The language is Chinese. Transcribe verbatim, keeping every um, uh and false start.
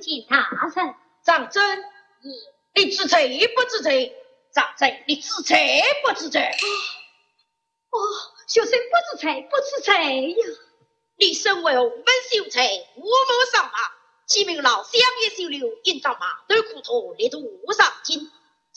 请大人。 长真，你知罪不知罪？长真，你知罪不知罪？ 哦，学生不知罪，不知罪呀！ 你身为洪门秀才，我谋上马，启明老乡也收留，应当马头苦错，力度上进。